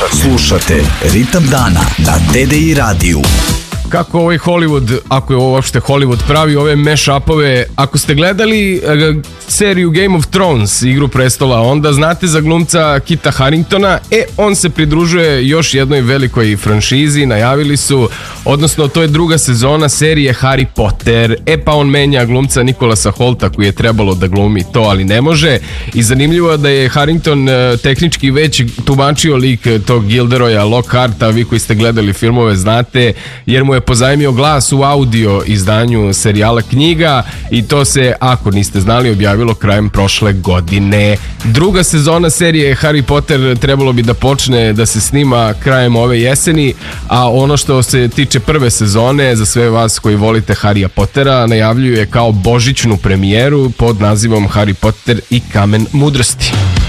Slušate Ritam dana na TDI radiju. Kako ovaj Hollywood, ako je ovo uopšte Hollywood, pravi ove mash-upove. Ako ste gledali seriju Game of Thrones, Igru prestola, onda znate za glumca Kita Haringtona. On se pridružuje još jednoj velikoj franšizi, najavili su, odnosno to je druga sezona serije Harry Potter. Pa on menja glumca Nikolasa Holta koji je trebalo da glumi to, ali ne može. I zanimljivo je da je Harington tehnički već tumačio lik tog Gilderoya Lockharta, vi koji ste gledali filmove znate, jer mu je pozajmio glas u audio izdanju serijala knjiga i to se, ako niste znali, objavilo krajem prošle godine. Druga sezona serije Harry Potter trebalo bi da počne da se snima krajem ove jeseni, a ono što se tiče prve sezone, za sve vas koji volite Harrya Pottera, najavljuje kao božićnu premijeru pod nazivom Harry Potter i kamen mudrosti.